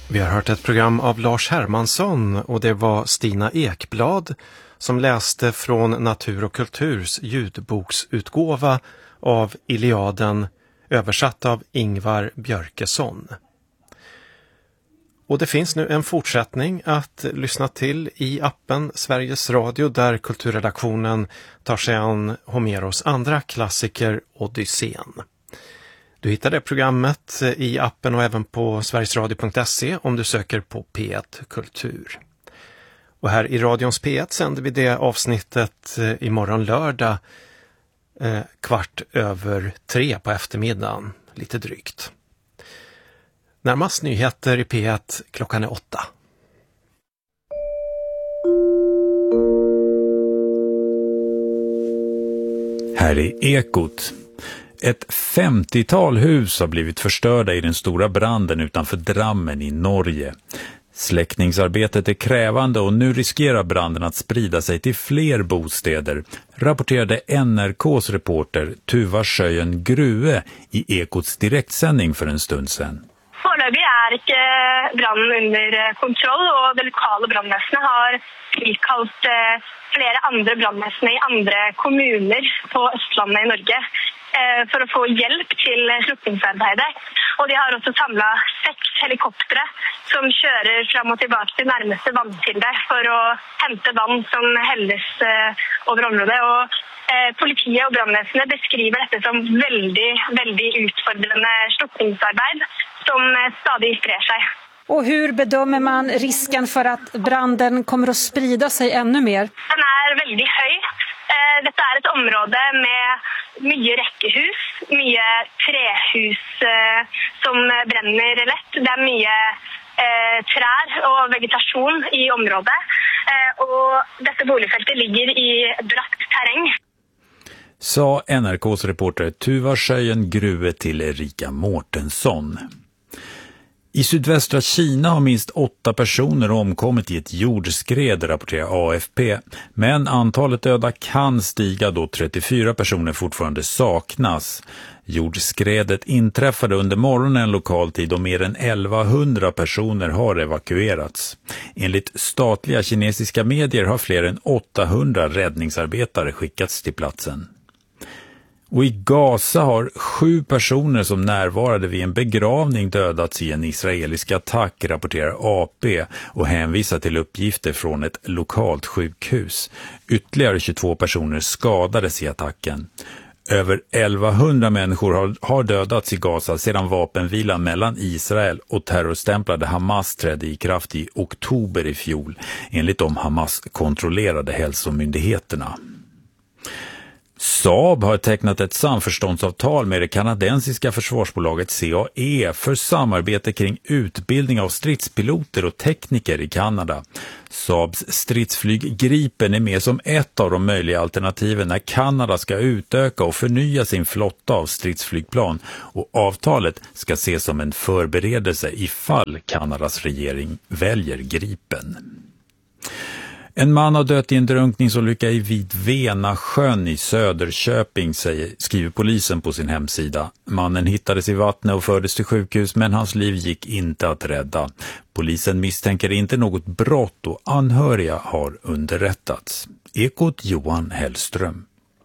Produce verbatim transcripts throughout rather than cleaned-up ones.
Vi har hört ett program av Lars Hermansson och det var Stina Ekblad som läste från Natur och kulturs ljudboksutgåva av Iliaden översatt av Ingvar Björkesson. Och det finns nu en fortsättning att lyssna till i appen Sveriges Radio där kulturredaktionen tar sig an Homeros andra klassiker Odysseen. Du hittar det programmet i appen och även på sverigesradio punkt se om du söker på P ett Kultur. Och här i radions P ett sänder vi det avsnittet imorgon lördag eh, kvart över tre på eftermiddagen, lite drygt. Närmast nyheter i P ett klockan är åtta. Här är Ekot. Ett femtiotal hus har blivit förstörda i den stora branden utanför Drammen i Norge. Släckningsarbetet är krävande och nu riskerar branden att sprida sig till fler bostäder, rapporterade N R K:s reporter Tuva Sjöjen Grue i Ekots direktsändning för en stund sedan. Foreløpig er ikke brannen under kontroll, og det lokale brandvesenet har frikalt flere andre brandvesen i andre kommuner på Østlandet i Norge for å få hjelp til slukningsarbeidet. Og de har også samlet seks helikoptere som kjører fram og tilbake til nærmeste vannkilde for å hente vann som helles over området. Og eh, politiet og brandvesenet beskriver dette som veldig, veldig utfordrende slukningsarbeid som stadig sprer sig. Och hur bedömer man risken för att branden kommer att sprida sig ännu mer? Den är väldigt hög. Detta är ett område med mycket räckehus, mycket trähus som bränner lätt. Det är mycket trär och vegetation i området. Och detta boligfältet ligger i brant terräng. Sa N R K:s reporter Tuva Sjöjen Grue till Erika Mårtensson. I sydvästra Kina har minst åtta personer omkommit i ett jordskred, rapporterar A F P. Men antalet döda kan stiga då trettiofyra personer fortfarande saknas. Jordskredet inträffade under morgonen lokal tid och mer än elvahundra personer har evakuerats. Enligt statliga kinesiska medier har fler än åttahundra räddningsarbetare skickats till platsen. Och i Gaza har sju personer som närvarade vid en begravning dödats i en israelisk attack, rapporterar A P och hänvisar till uppgifter från ett lokalt sjukhus. Ytterligare tjugotvå personer skadades i attacken. Över elvahundra människor har, har dödats i Gaza sedan vapenvilan mellan Israel och terrorstämplade Hamas trädde i kraft i oktober i fjol, enligt de Hamas-kontrollerade hälsomyndigheterna. Saab har tecknat ett samförståndsavtal med det kanadensiska försvarsbolaget C A E för samarbete kring utbildning av stridspiloter och tekniker i Kanada. Saabs stridsflyg Gripen är med som ett av de möjliga alternativen när Kanada ska utöka och förnya sin flotta av stridsflygplan, och avtalet ska ses som en förberedelse ifall Kanadas regering väljer Gripen. En man har dött i en drunkningsolycka i Vidvena sjön i Söderköping, säger, skriver polisen på sin hemsida. Mannen hittades i vattnet och fördes till sjukhus, men hans liv gick inte att rädda. Polisen misstänker inte något brott och anhöriga har underrättats. Ekot Johan Hellström.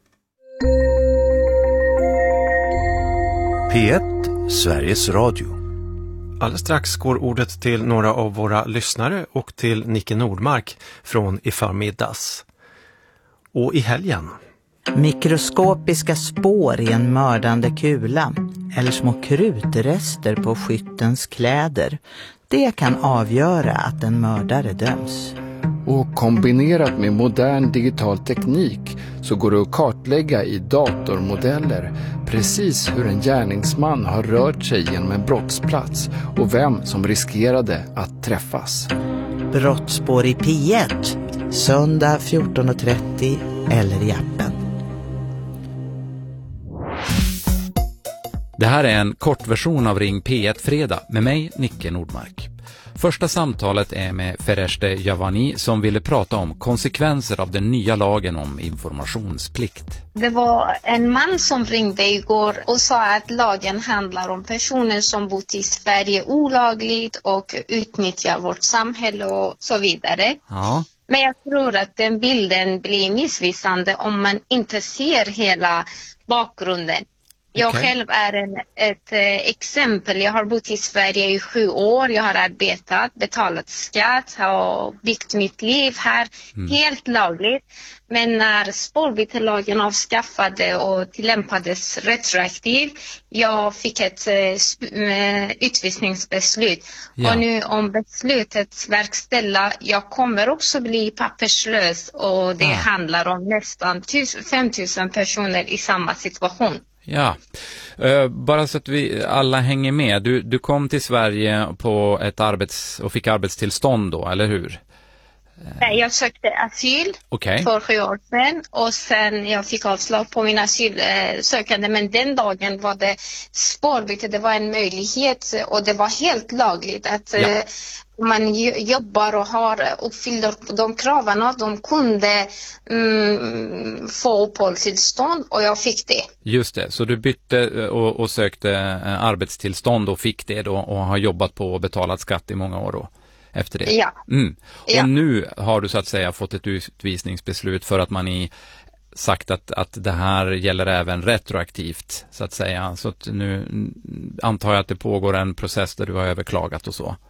P ett Sveriges Radio. Alldeles strax går ordet till några av våra lyssnare och till Nicke Nordmark från i förmiddags. Och i helgen. Mikroskopiska spår i en mördande kula eller små krutrester på skyttens kläder. Det kan avgöra att en mördare döms. Och kombinerat med modern digital teknik så går det att kartlägga i datormodeller precis hur en gärningsman har rört sig genom en brottsplats och vem som riskerade att träffas. Brottsspår i P ett, söndag fjorton trettio eller i appen. Det här är en kortversion av Ring P ett Fredag med mig, Nicke Nordmark. Första samtalet är med Fereshteh Javani som ville prata om konsekvenser av den nya lagen om informationsplikt. Det var en man som ringde igår och sa att lagen handlar om personer som bott i Sverige olagligt och utnyttjar vårt samhälle och så vidare. Ja. Men jag tror att den bilden blir missvisande om man inte ser hela bakgrunden. Jag Okej. själv är en, ett eh, exempel. Jag har bott i Sverige i sju år. Jag har arbetat, betalat skatt och byggt mitt liv här helt lagligt. Men när spårbytelagen avskaffade och tillämpades retroaktivt, jag fick ett eh, sp- eh, utvisningsbeslut. Ja. Och nu om beslutet verkställa, jag kommer också bli papperslös och det Ah. handlar om nästan fem tusen personer i samma situation. Ja, uh, bara så att vi alla hänger med. Du, du kom till Sverige på ett arbets- och fick arbetstillstånd då, eller hur? Nej, jag sökte asyl Okej. för sju år sedan och sen jag fick avslag på min asylsökande. Men den dagen var det spårbyte, det var en möjlighet och det var helt lagligt att Ja. eh, man jo- jobbar och har uppfyller de kraven. De kunde mm, få uppehållstillstånd och jag fick det. Just det, så du bytte och, och sökte eh, arbetstillstånd och fick det då och har jobbat på och betalat skatt i många år då efter det. Ja. Mm. Och Ja. nu har du så att säga fått ett utvisningsbeslut för att man i sagt att, att det här gäller även retroaktivt så att säga. Så att nu mm, antar jag att det pågår en process där du har överklagat och så.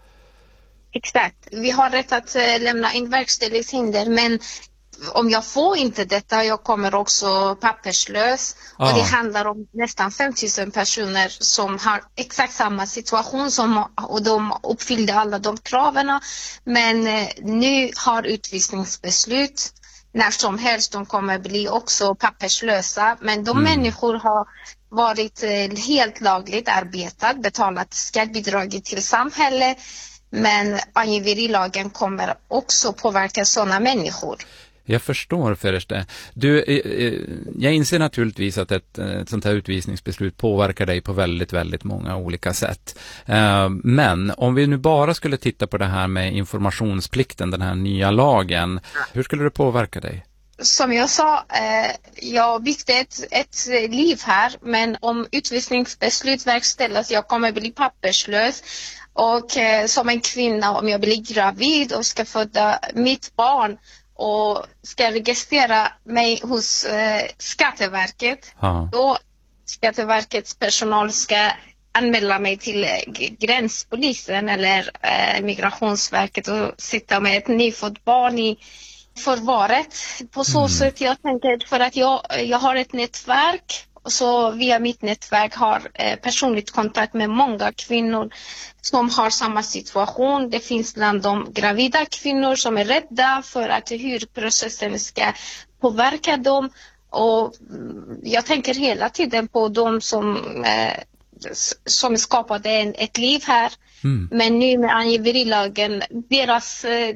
Exakt. Vi har rätt att eh, lämna in verkställighetshinder, men om jag får inte detta, jag kommer också papperslös. Ah. Och det handlar om nästan fem tusen personer som har exakt samma situation som, och de uppfyllde alla de kraven. Men eh, nu har utvisningsbeslut. När som helst de kommer bli också papperslösa. Men de Mm. människor har varit eh, helt lagligt arbetat, betalat skattebidrag till samhället. Men angiverilagen kommer också påverka sådana människor. Jag förstår, Fereshteh. Du, eh, eh, jag inser naturligtvis att ett, ett sånt här utvisningsbeslut påverkar dig på väldigt, väldigt många olika sätt. Eh, men om vi nu bara skulle titta på det här med informationsplikten, den här nya lagen, hur skulle det påverka dig? Som jag sa, eh, jag byggde ett, ett liv här, men om utvisningsbeslut verkställas, jag kommer bli papperslös. Och eh, som en kvinna, om jag blir gravid och ska föda mitt barn och ska registrera mig hos eh, Skatteverket, Ja. då Skatteverkets personal ska anmäla mig till eh, g- gränspolisen eller eh, Migrationsverket och sitta med ett nyfött barn i förvaret. På så Mm. sätt jag tänker, för att jag, jag har ett nätverk, och så via mitt nätverk har eh, personligt kontakt med många kvinnor som har samma situation. Det finns bland de gravida kvinnor som är rädda för att hur processen ska påverka dem. Och mm, jag tänker hela tiden på de som, eh, s- som skapade en, ett liv här. Mm. Men nu med angiverilagen, deras eh,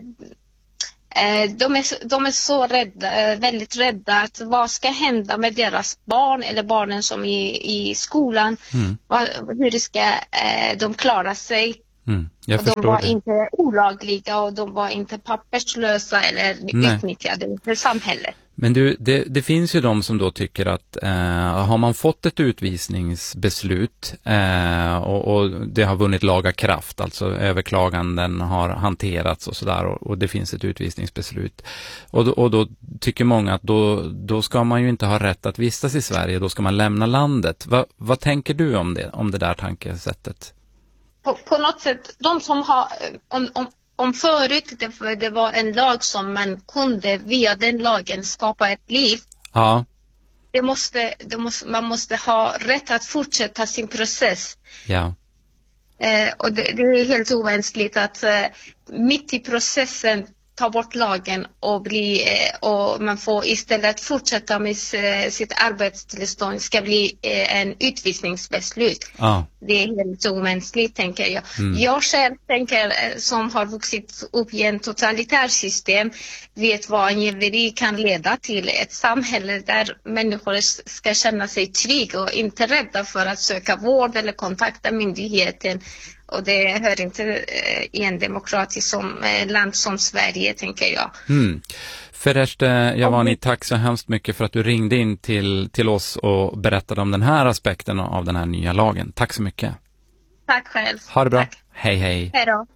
Eh, De är, så- de är så rädda, eh, väldigt rädda att vad ska hända med deras barn eller barnen som är i skolan. Mm. Vad, hur ska eh, de klara sig? Mm. Jag Och de förstår var det. inte olagliga och de var inte papperslösa eller Nej. utnyttjade för samhället. Men du, det, det finns ju de som då tycker att eh, har man fått ett utvisningsbeslut eh, och, och det har vunnit laga kraft, alltså överklaganden har hanterats och sådär och, och det finns ett utvisningsbeslut. Och, då- och då tycker många att då, då ska man ju inte ha rätt att vistas i Sverige, då ska man lämna landet. Va, vad tänker du om det, om det där tankesättet? På, på något sätt, de som har, om, om, om förut det, det var en lag som man kunde via den lagen skapa ett liv. Ja, Det måste, det måste, man måste ha rätt att fortsätta sin process. ja. Eh, och det, det är helt omänskligt att eh, mitt i processen ta bort lagen och, bli, eh, och man får istället fortsätta med s- sitt arbetstillstånd ska bli eh, en utvisningsbeslut. Ja. Det är helt omänskligt, tänker jag. Mm. Jag själv tänker, eh, som har vuxit upp i en totalitär system, vet vad angiveri kan leda till. Ett samhälle där människor s- ska känna sig trygga och inte rädda för att söka vård eller kontakta myndigheten. Och det hör inte eh, i en demokratisk som, eh, land som Sverige, tänker jag. Mm. Fereshte Javani, tack så hemskt mycket för att du ringde in till, till oss och berättade om den här aspekten av den här nya lagen. Tack så mycket. Tack själv. Ha det bra. Tack. Hej, hej. Hej då.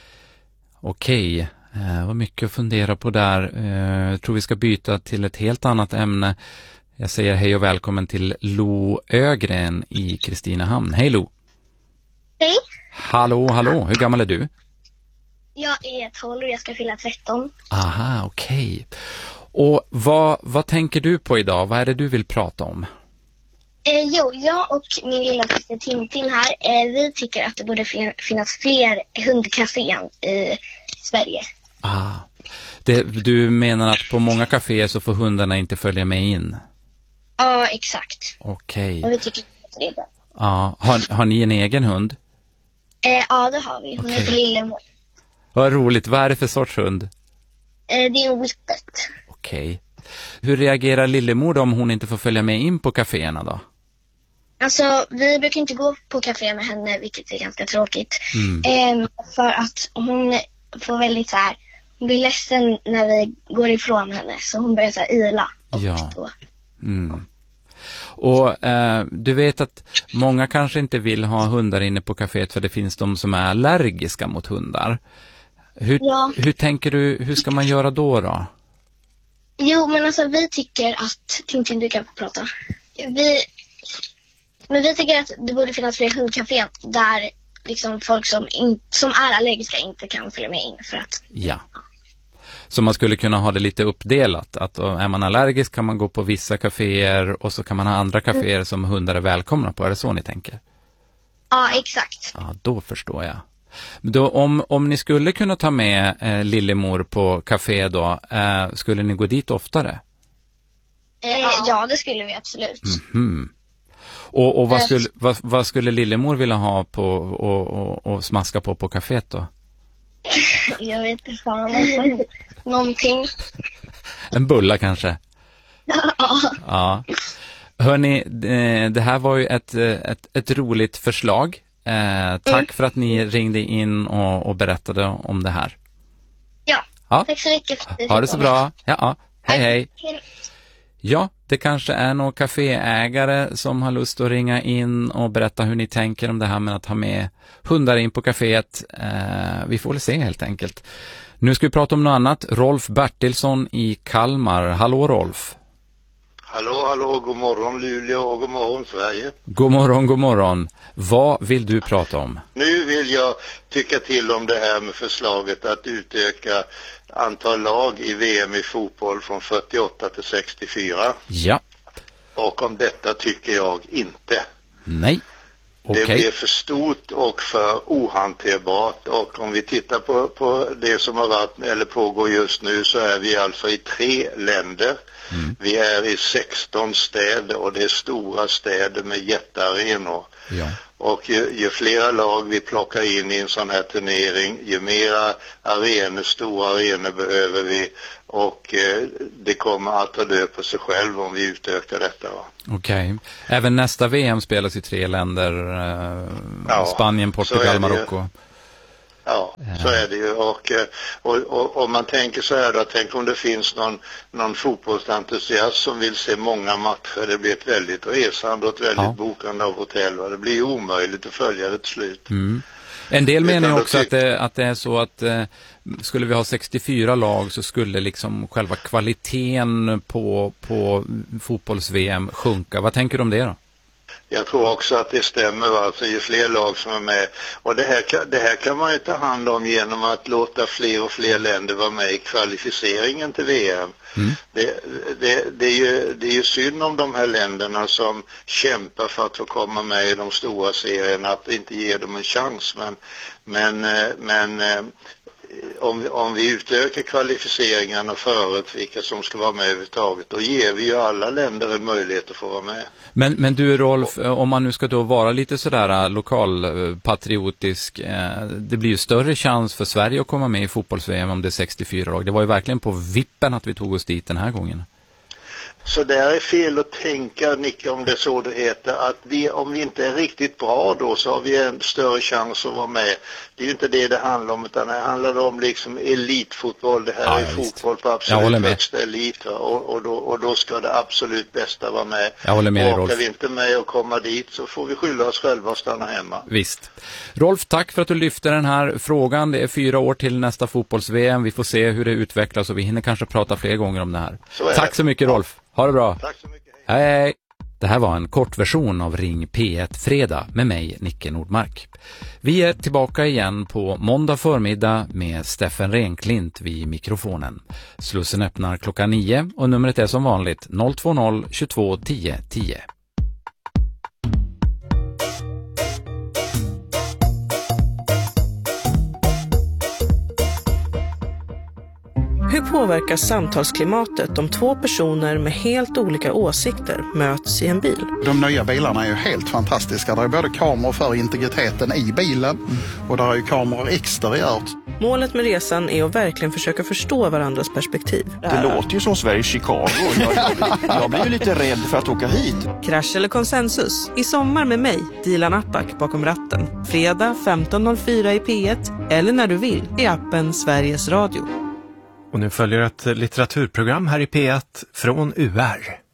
Okej, det var mycket att fundera på där. Jag tror vi ska byta till ett helt annat ämne. Jag säger hej och välkommen till Lo Ögren i Kristinehamn. Hej Lo. Hej. Hallå, hallå. Hur gammal är du? Jag är tolv och jag ska fylla tretton. Aha, okej. Och vad, vad tänker du på idag? Vad är det du vill prata om? Eh, jo, jag och min lilla syster Tintin här, eh, vi tycker att det borde fin- finnas fler hundkaféer i Sverige. Ah, det, du menar att på många kaféer så får hundarna inte följa med in? Ja, exakt. Okej. Och vi tycker att det är bra. Ja, har, har ni en egen hund? Eh, ja, det har vi. Hon Okej. heter Lillemor. Vad roligt. Vad är det för sorts hund? Eh, det är en whippet. Okej. Hur reagerar Lillemor då om hon inte får följa med in på kaféerna då? Alltså, vi brukar inte gå på kafé med henne, vilket är ganska tråkigt. Mm. Eh, för att hon får väldigt så här, hon blir ledsen när vi går ifrån henne. Så hon börjar så här ila. Och Ja. då. Mm. Och eh, du vet att många kanske inte vill ha hundar inne på kaféet för det finns de som är allergiska mot hundar. Hur, Ja. hur tänker du, hur ska man göra då då? Jo, men alltså vi tycker att... Tintin, du kan få prata. Vi, men vi tycker att det borde finnas fler hundkaféer där liksom folk som, in, som är allergiska inte kan följa med in. För att, Ja. Så man skulle kunna ha det lite uppdelat. Att uh, är man allergisk kan man gå på vissa kaféer och så kan man ha andra kaféer som hundar är välkomna på. Är det så ni tänker? ja, exakt. Ja, då förstår jag. Då, om, om ni skulle kunna ta med eh, Lillemor på kafé då, eh, skulle ni gå dit oftare? Eh, ja, det skulle vi absolut. Mhm. Och, och vad, skulle, vad, vad skulle Lillemor vilja ha på och, och, och smaska på på kaféet då? Jag vet inte fan. Alltså, någonting. En bulla kanske? Ja. Ja. Hörrni, det, det här var ju ett, ett, ett roligt förslag. Eh, tack mm. för att ni ringde in och, och berättade om det här. Ja, ja. Tack så mycket. För att ha det så bra. Ja, ja. Hej, hej. hej. Ja, det kanske är någon kaféägare som har lust att ringa in och berätta hur ni tänker om det här med att ha med hundar in på kaféet. Eh, vi får väl se helt enkelt. Nu ska vi prata om något annat. Rolf Bertilsson i Kalmar. Hallå Rolf. Hallå, hallå, god morgon Luleå och god morgon Sverige. God morgon, god morgon. Vad vill du prata om? Nu vill jag tycka till om det här med förslaget att utöka antal lag i V M i fotboll från fyrtioåtta till sextiofyra. Ja. Och om detta tycker jag inte. Nej. Okay. Det blir för stort och för ohanterbart, och om vi tittar på, på det som har varit eller pågår just nu, så är vi alltså i tre länder. Mm. Vi är i sexton städer och det är stora städer med jättearenor. Ja. Och ju, ju flera lag vi plockar in i en sån här turnering, ju mera arenor, stora arenor behöver vi, och eh, det kommer att ta död på sig själv om vi utökar detta. Okej. Okay. Även nästa V M spelas i tre länder, eh, ja, Spanien, Portugal, Marocko. Ja, så är det ju. Och, och, och om man tänker så här då, tänk om det finns någon, någon fotbollsentusiast som vill se många matcher. Det blir ett väldigt resande och ett väldigt ja. bokande av hotell. Va? Det blir ju omöjligt att följa det till slut. Mm. En del menar ju också att det, att det är så att eh, skulle vi ha sextiofyra lag så skulle liksom själva kvaliteten på, på fotbolls-V M sjunka. Vad tänker du om det då? Jag tror också att det stämmer, alltså ju fler lag som är med. Och det här, kan, det här kan man ju ta hand om genom att låta fler och fler länder vara med i kvalificeringen till V M. Mm. Det, det, det, är ju, det är ju synd om de här länderna som kämpar för att få komma med i de stora serierna, att inte ge dem en chans. Men, men, men om, om vi utökar kvalificeringarna förut, vilka som ska vara med överhuvudtaget, då ger vi ju alla länder en möjlighet att få vara med. Men, men du Rolf, om man nu ska då vara lite sådär lokalpatriotisk, eh, det blir ju större chans för Sverige att komma med i fotbolls-V M om det är sextiofyra lag. Det var ju verkligen på vippen att vi tog oss dit den här gången. Så där är fel att tänka, Nicke, om det är så det heter, att vi, om vi inte är riktigt bra då så har vi en större chans att vara med. Det är ju inte det det handlar om, utan det handlar om liksom elitfotboll. Det här ja, är fotboll på absolut högsta elit, och, och, då, och då ska det absolut bästa vara med. Jag håller med, och Rolf. åker vi inte med och komma dit så får vi skylla oss själva och stanna hemma. Visst. Rolf, tack för att du lyfte den här frågan. Det är fyra år till nästa fotbolls-V M. Vi får se hur det utvecklas och vi hinner kanske prata fler gånger om det här. Så tack det. så mycket, Rolf. Ha det bra. Tack så mycket. Hej. Hej. Det här var en kort version av Ring P ett Fredag med mig, Nicke Nordmark. Vi är tillbaka igen på måndag förmiddag med Steffen Renklint vid mikrofonen. Slussen öppnar klockan nio och numret är som vanligt noll två noll tjugotvå tio tio. Hur påverkar samtalsklimatet om två personer med helt olika åsikter möts i en bil? De nya bilarna är ju helt fantastiska. Det är både kameror för integriteten i bilen och där är ju kameror exteriört. Målet med resan är att verkligen försöka förstå varandras perspektiv. Det låter ju som Sveriges Chicago. Jag, jag blir ju lite rädd för att åka hit. Krasch eller konsensus? I sommar med mig, Dilan Apak, bakom ratten. Fredag femton noll fyra i P ett eller när du vill i appen Sveriges Radio. Och nu följer ett litteraturprogram här i P ett från U R.